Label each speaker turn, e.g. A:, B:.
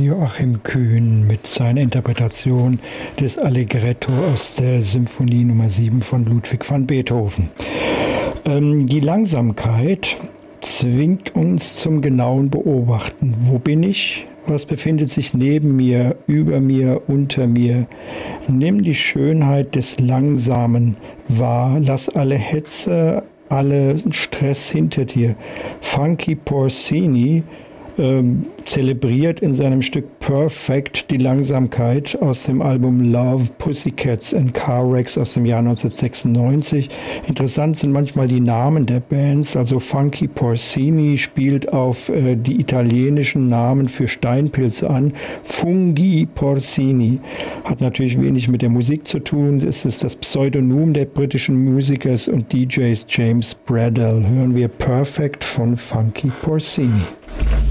A: Joachim Kühn mit seiner Interpretation des Allegretto aus der Symphonie Nummer 7 von Ludwig van Beethoven. Die Langsamkeit zwingt uns zum genauen Beobachten. Wo bin ich? Was befindet sich neben mir, über mir, unter mir? Nimm die Schönheit des Langsamen wahr. Lass alle Hetze, alle Stress hinter dir. Funky Porcini zelebriert in seinem Stück Perfect die Langsamkeit aus dem Album Love, Pussycats and Car Wrecks aus dem Jahr 1996. Interessant sind manchmal die Namen der Bands. Also Funky Porcini spielt auf die italienischen Namen für Steinpilze an. Funghi Porcini hat natürlich wenig mit der Musik zu tun. Es ist das Pseudonym der britischen Musikers und DJs James Bradell. Hören wir Perfect von Funky Porcini.